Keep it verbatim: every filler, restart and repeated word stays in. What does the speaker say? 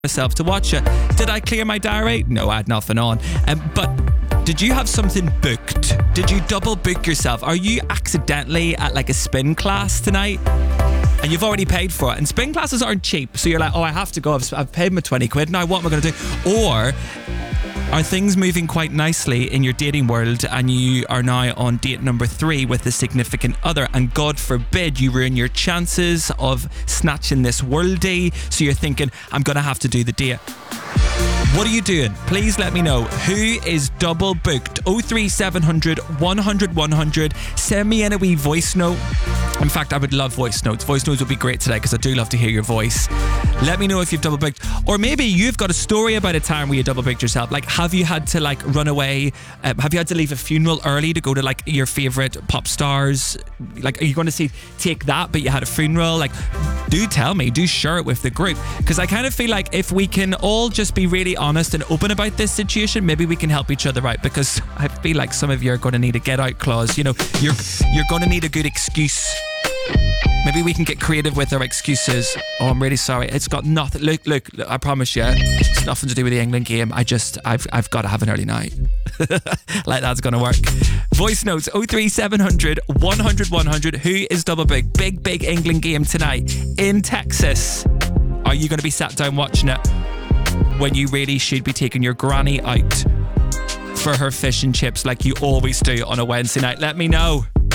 myself to watch it. Did I clear my diary? No, I had nothing on. Um, but did you have something booked? Did you double book yourself? Are you accidentally at like a spin class tonight? And you've already paid for it. And spin classes aren't cheap. So you're like, oh, I have to go. I've, I've paid my twenty quid. Now what am I going to do? Or are things moving quite nicely in your dating world and you are now on date number three with a significant other, and God forbid you ruin your chances of snatching this worldie, so you're thinking, I'm going to have to do the date. What are you doing? Please let me know. Who is double booked? oh three seven hundred, one hundred, one hundred. Send me in a wee voice note. In fact, I would love voice notes. Voice notes would be great today because I do love to hear your voice. Let me know if you've double booked. Or maybe you've got a story about a time where you double booked yourself. Like, have you had to like run away? Um, have you had to leave a funeral early to go to like your favourite pop stars? Like, are you going to see Take That, but you had a funeral? Like, do tell me. Do share it with the group. Because I kind of feel like if we can all just be really honest and open about this situation, maybe we can help each other out. Because I feel like some of you are going to need a get out clause. You know, you're you're going to need a good excuse. Maybe we can get creative with our excuses. Oh, I'm really sorry. It's got nothing. Look, look, look I promise you, it's nothing to do with the England game. I just, I've, I've got to have an early night. Like that's going to work. Voice notes oh three seven hundred, one hundred, one hundred. Who is double big? Big, big England game tonight in Texas. Are you going to be sat down watching it when you really should be taking your granny out for her fish and chips like you always do on a Wednesday night? Let me know.